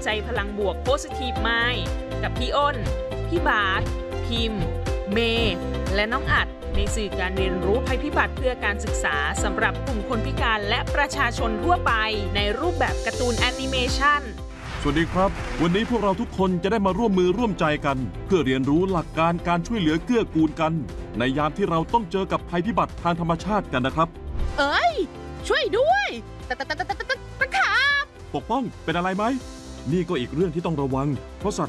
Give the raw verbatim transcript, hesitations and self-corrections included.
ใจพลังบวก Positive Mind กับพี่อ้น พี่บาสพิมพ์ เมย์และน้องอัดในสื่อการเรียนรู้ภัยพิบัติเพื่อการศึกษาสำหรับกลุ่มคนพิการและประชาชนทั่วไปในรูปแบบการ์ตูนแอนิเมชันสวัสดีครับวันนี้พวกเราทุกคนจะได้มาร่วมมือร่วมใจกันเพื่อเรียนรู้หลักการการช่วยเหลือเกื้อกูลกันในยามที่เราต้องเจอกับภัยพิบัติทางธรรมชาติกันนะครับเอ้ยช่วยด้วยตะตะตะตะตะตะตะขาบปกป้องเป็นอะไรไหมนี่ก็อีกเรื่องที่ต้องระวังเพราะสัตว์